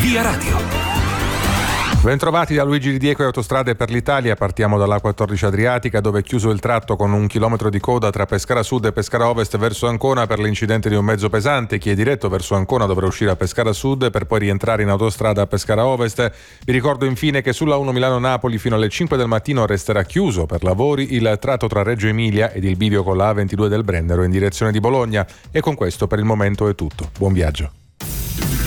Via Radio. Bentrovati da Luigi Di Diego e Autostrade per l'Italia. Partiamo dalla A14 Adriatica, dove è chiuso il tratto con 1 chilometro di coda tra Pescara Sud e Pescara Ovest verso Ancona per l'incidente di un mezzo pesante. Chi è diretto verso Ancona dovrà uscire a Pescara Sud per poi rientrare in autostrada a Pescara Ovest. Vi ricordo infine che sulla 1 Milano-Napoli fino alle 5 del mattino resterà chiuso per lavori il tratto tra Reggio Emilia ed il bivio con la A22 del Brennero in direzione di Bologna. E con questo per il momento è tutto. Buon viaggio.